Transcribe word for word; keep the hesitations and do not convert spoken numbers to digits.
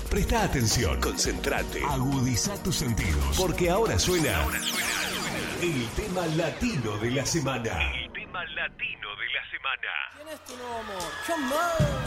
Presta atención, concentrate, agudiza tus sentidos, porque ahora suena, ahora suena, suena el tema latino de la semana. El tema latino de la semana. ¿Quién es tu nuevo amor? Come on.